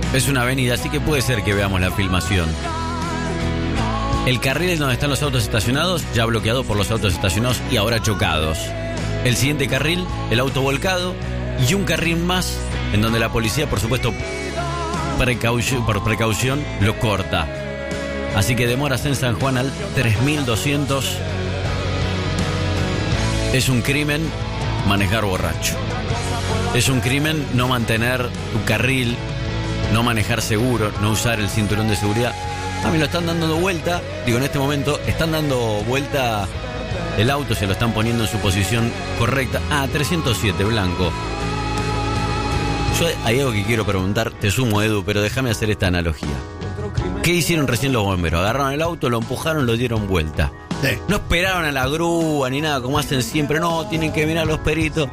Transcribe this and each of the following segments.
Es una avenida, así que puede ser que veamos la filmación. El carril donde están los autos estacionados, ya bloqueado por los autos estacionados y ahora chocados. El siguiente carril, el auto volcado, y un carril más en donde la policía, por supuesto, por precaución, lo corta. Así que demoras en San Juan al 3200. Es un crimen manejar borracho. Es un crimen no mantener tu carril, no manejar seguro, no usar el cinturón de seguridad. A mí lo están dando vuelta, en este momento están dando vuelta el auto, se lo están poniendo en su posición correcta. 307, blanco. Yo hay algo que quiero preguntar, te sumo, Edu, pero déjame hacer esta analogía. ¿Qué hicieron recién los bomberos? Agarraron el auto, lo empujaron, lo dieron vuelta. Sí. No esperaron a la grúa ni nada, como hacen siempre. No, tienen que mirar los peritos.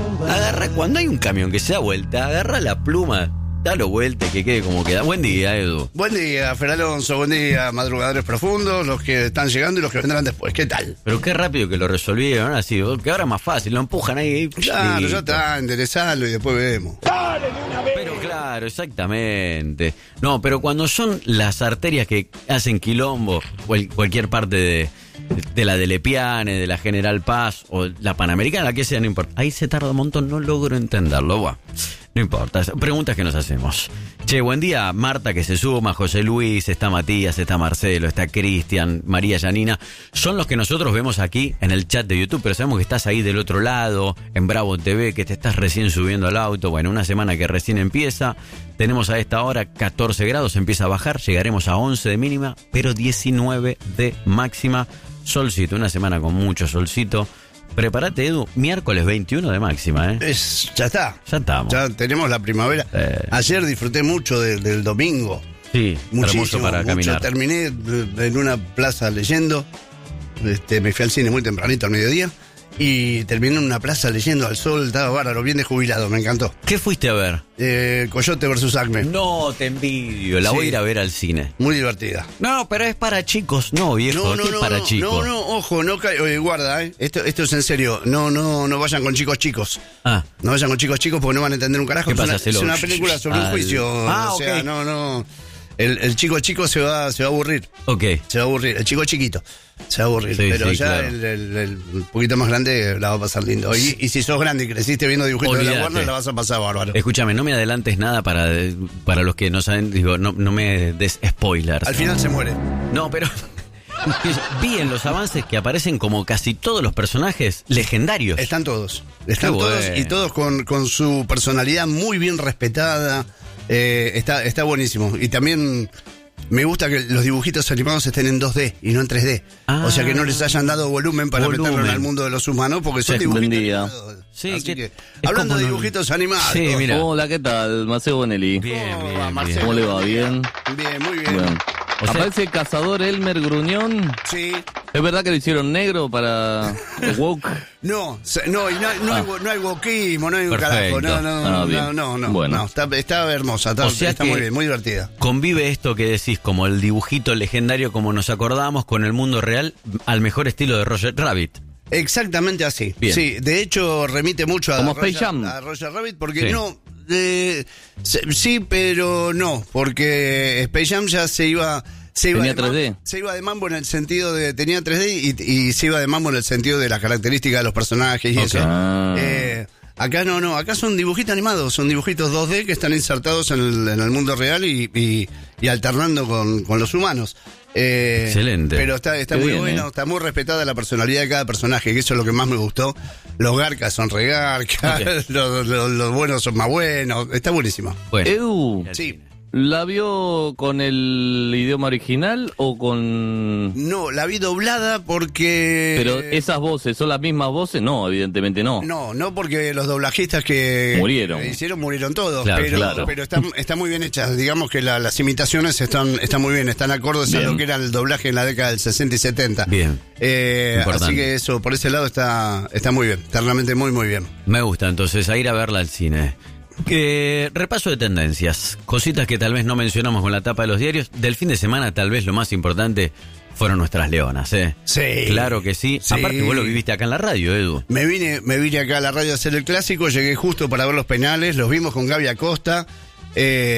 Cuando hay un camión que se da vuelta, agarra la pluma, dalo vuelta y que quede como queda. Buen día, Edu. Buen día, Fer Alonso. Buen día, madrugadores profundos, los que están llegando y los que vendrán después. ¿Qué tal? Pero qué rápido que lo resolvieron, así, que ahora es más fácil, lo empujan ahí. Claro, ya está, enderezalo y después vemos. ¡Dale de una vez! Pero claro, exactamente. No, pero cuando son las arterias que hacen quilombo, cualquier parte de la de Lepiane, de la General Paz o la Panamericana, la que sea, no importa. Ahí se tarda un montón, no logro entenderlo. Buah, no importa, preguntas que nos hacemos. Che, buen día, Marta que se suma, José Luis, está Matías, está Marcelo, está Cristian, María Yanina. Son los que nosotros vemos aquí en el chat de YouTube, pero sabemos que estás ahí del otro lado, en Bravo TV, que te estás recién subiendo al auto. Bueno, una semana que recién empieza. Tenemos a esta hora 14 grados, empieza a bajar, llegaremos a 11 de mínima, pero 19 de máxima. Solcito, una semana con mucho solcito. Prepárate, Edu, miércoles 21 de máxima, ¿eh? Ya está. Ya estamos. Ya tenemos la primavera. Ayer disfruté mucho del domingo. Sí, muchísimo, hermoso para caminar. Terminé en una plaza leyendo. Me fui al cine muy tempranito, al mediodía. Y terminé en una plaza leyendo al sol, estaba bárbaro, bien de jubilado, me encantó. ¿Qué fuiste a ver? Coyote versus Acme. No, te envidio, la voy a ir a ver al cine. Muy divertida. No, pero es para chicos, no, viejo, ¿qué es para chicos? No, ojo, guarda, esto es en serio, no vayan con chicos. No vayan con chicos porque no van a entender un carajo. ¿Qué pasa? Es una película sobre un juicio, o sea, no. El chico se va a aburrir. Ok. Se va a aburrir. El chico chiquito se va a aburrir. Sí, pero sí, ya claro. el poquito más grande la va a pasar lindo. Y si sos grande y creciste viendo dibujitos de la Warner, la vas a pasar bárbaro. Escúchame, no me adelantes nada para los que no saben, no me des spoilers. Al final se muere. No, pero vi en los avances que aparecen como casi todos los personajes legendarios. Están todos y todos con su personalidad muy bien respetada. Está buenísimo. Y también me gusta que los dibujitos animados estén en 2D y no en 3D. O sea que no les hayan dado volumen para meterlo en el mundo de los humanos, porque son dibujitos animados. Sí, así que hablando de dibujitos animados. Sí, mira. Hola, ¿qué tal? Maceo Bonelli. Bien. ¿Cómo le va? ¿Bien? Bien, muy bien. Bueno. Aparece el cazador Elmer Gruñón. Sí. ¿Es verdad que lo hicieron negro para woke? No hay wokismo, no hay un Perfecto. carajo. No. Bueno. No, está hermosa, está muy bien, muy divertida. Convive esto que decís, como el dibujito legendario, como nos acordamos, con el mundo real, al mejor estilo de Roger Rabbit. Exactamente así. Bien. Sí, de hecho remite mucho a Space Rabbit porque sí, pero no, porque Space Jam ya se iba tenía 3D. Se iba de mambo en el sentido de tenía 3D y se iba de mambo en el sentido de las características de los personajes y eso. Acá no, acá son dibujitos animados, son dibujitos 2D que están insertados en el mundo real y alternando con los humanos. Excelente. Pero está muy bien, bueno, está muy respetada la personalidad de cada personaje, que eso es lo que más me gustó. Los garcas son regarcas, los buenos son más buenos, está buenísimo. Bueno. Edu, Sí. ¿la vio con el idioma original o con...? No, la vi doblada porque... Pero esas voces, ¿son las mismas voces? No, evidentemente no. No porque los doblajistas que murieron todos, Claro. pero están muy bien hechas. Digamos que las imitaciones están muy bien, están acordes a lo que era el doblaje en la década del 60 y 70. Bien. Así que eso, por ese lado está muy bien, está realmente muy, muy bien. Me gusta entonces a ir a verla al cine. Repaso de tendencias, cositas que tal vez no mencionamos con la tapa de los diarios. Del fin de semana tal vez lo más importante fueron nuestras leonas, ¿eh? Sí. Claro que sí. Aparte vos lo viviste acá en la radio, Edu. Me vine acá a la radio a hacer el clásico, llegué justo para ver los penales, los vimos con Gaby Acosta.